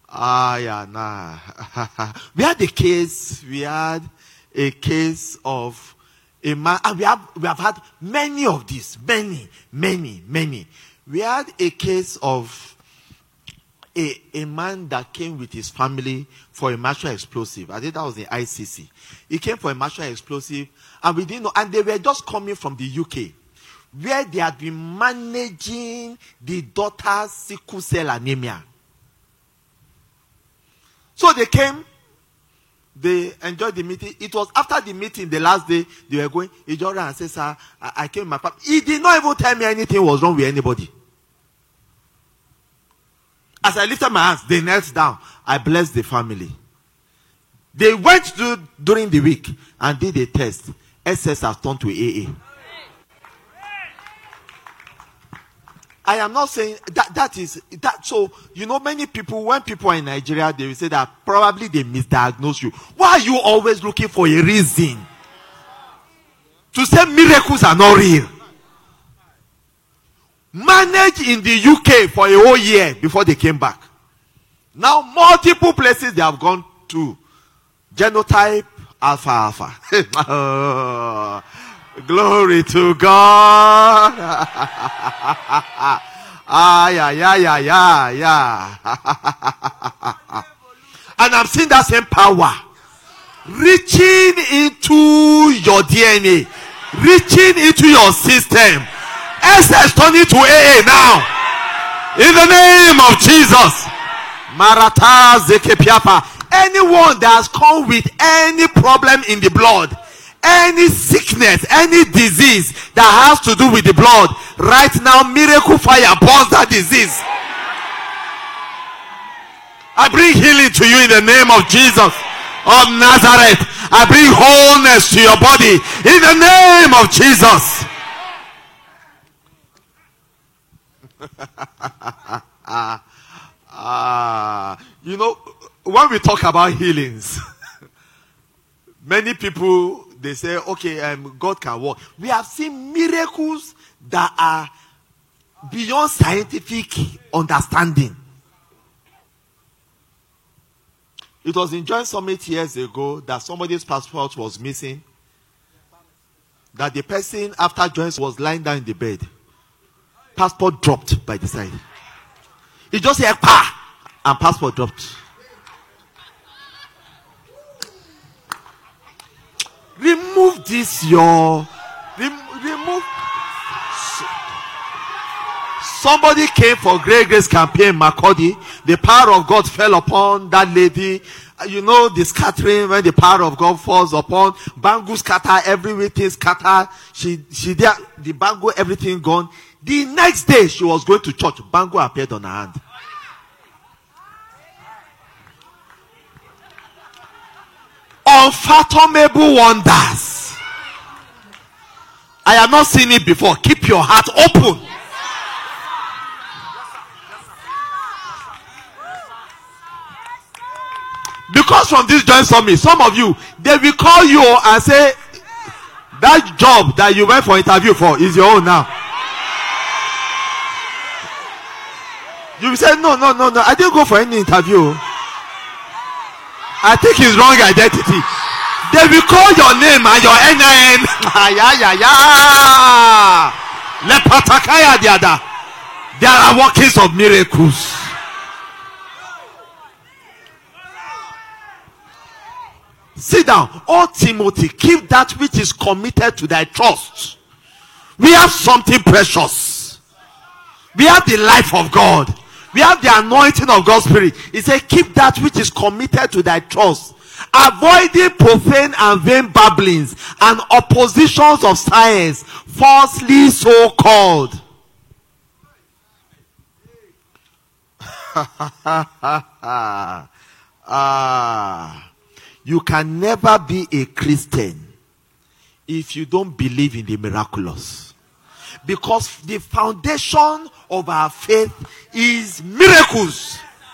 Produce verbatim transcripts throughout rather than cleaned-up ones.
Ah, yeah, nah. we had a case, we had a case of a man, and we have, we have had many of these, many, many, many. We had a case of a, a man that came with his family for a martial explosive. I think that was the I C C. He came for a martial explosive, and we didn't know, and they were just coming from the U K, where they had been managing the daughter's sickle cell anemia. So they came, they enjoyed the meeting. It was after the meeting, the last day, they were going. He just ran and said, sir, I, I came with my papa. He did not even tell me anything was wrong with anybody. As I lifted my hands, they knelt down. I blessed the family. They went to during the week and did a test. S S has turned to A A. I am not saying that that is that. So, you know, many people, when people are in Nigeria, they will say that probably they misdiagnose you. Why are you always looking for a reason to say miracles are not real? Managed in the U K for a whole year before they came back. Now, multiple places they have gone to. Genotype Alpha Alpha. Glory to God. Ah, yeah, yeah, yeah, yeah, yeah. And I'm seeing that same power reaching into your D N A, reaching into your system. S S turning to A A now. In the name of Jesus. Marata Zekepiapa. Anyone that has come with any problem in the blood, any sickness, any disease that has to do with the blood, right now, miracle fire burns that disease. I bring healing to you in the name of Jesus of Nazareth. I bring wholeness to your body in the name of Jesus. uh, you know, when we talk about healings, many people, they say, okay, um, God can work. We have seen miracles that are beyond scientific understanding. It was in Joint Summit years ago that somebody's passport was missing. That the person after Joint was lying down in the bed. Passport dropped by the side. He just said, pa! And passport dropped. Remove this, your rem, remove. Somebody came for Great Grace campaign, Makurdi. The power of God fell upon that lady. You know the scattering when the power of God falls upon. Bangu scatter, everything scatter. She she did the bangu, everything gone. The next day she was going to church. Bangu appeared on her hand. Unfathomable wonders. I have not seen it before. Keep your heart open. Because from this Joint Summit, some of you, they will call you and say, that job that you went for interview for is your own now. You will say, no, no, no, no, I didn't go for any interview. I think it's wrong identity. They will call your name and your N I N. Yeah, yeah, yeah. Lepatakaya diada. There are workings of miracles. Sit down. Oh, Timothy, keep that which is committed to thy trust. We have something precious. We have the life of God. We have the anointing of God's Spirit. He said, keep that which is committed to thy trust, avoiding profane and vain babblings and oppositions of science, falsely so called. Ah. You can never be a Christian if you don't believe in the miraculous. Because the foundation of our faith is miracles.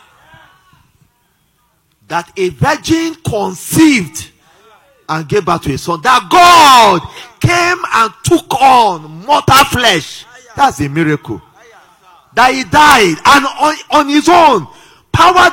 That a virgin conceived and gave birth to a son. That God came and took on mortal flesh. That's a miracle. That he died and on, on his own power